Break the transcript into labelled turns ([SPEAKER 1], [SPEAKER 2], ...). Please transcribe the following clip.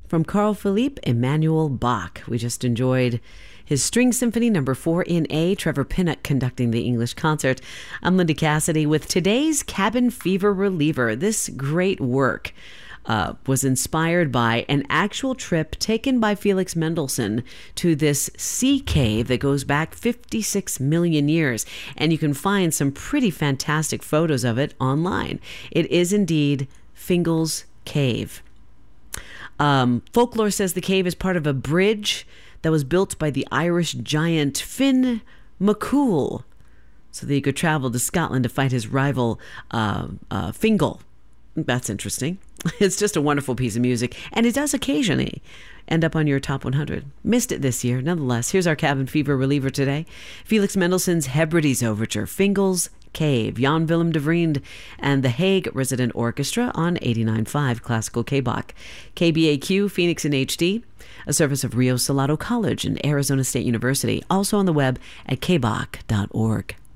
[SPEAKER 1] from Carl Philipp Emanuel Bach. We just enjoyed his String Symphony No. 4 in A, Trevor Pinnock conducting the English concert. I'm Linda Cassidy with today's Cabin Fever Reliever. This great work was inspired by an actual trip taken by Felix Mendelssohn to this sea cave that goes back 56 million years. And you can find some pretty fantastic photos of it online. It is indeed Fingal's Cave. Folklore says the cave is part of a bridge that was built by the Irish giant Finn McCool so that he could travel to Scotland to fight his rival Fingal. That's interesting. It's just a wonderful piece of music, and it does occasionally end up on your top 100. Missed it this year. Nonetheless, here's our Cabin Fever Reliever today. Felix Mendelssohn's Hebrides Overture, Fingal's Cave, Jan Willem de Vriend and the Hague Resident Orchestra on 89.5 Classical KBach. KBAQ, Phoenix in HD, a service of Rio Salado College and Arizona State University, also on the web at kbach.org.